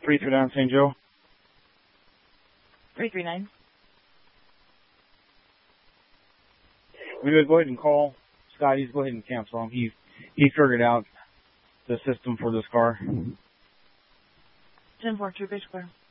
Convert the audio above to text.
339 St. Joe. 339. We would go ahead and call Scotty's. Go ahead and cancel him. He figured out the system for this car. 10-4, True Base Clear.